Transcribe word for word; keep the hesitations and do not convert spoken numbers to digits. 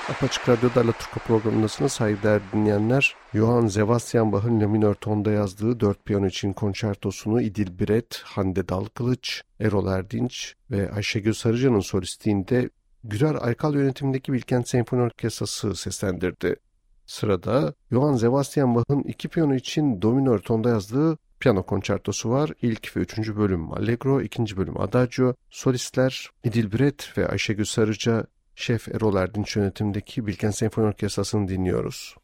Apaçık Radyo'da Alaturka programındasınız saygıdeğer dinleyenler. Johann Sebastian Bach'ın La minör tonda yazdığı dört piyano için konçertosunu İdil Biret, Hande Dalkılıç, Erol Erdinç ve Ayşegül Sarıcan'ın solistliğinde Gürer Aykal yönetimindeki Bilkent Senfoni Orkestrası seslendirdi. Sırada Johann Sebastian Bach'ın iki piyano için do minör tonda yazdığı piyano konçertosu var. İlk ve üçüncü bölüm Allegro, ikinci bölüm Adagio. Solistler İdil Biret ve Ayşegül Sarıca, Şef Erol Erdinç yönetimindeki Bilkent Senfoni Orkestrası'nı dinliyoruz.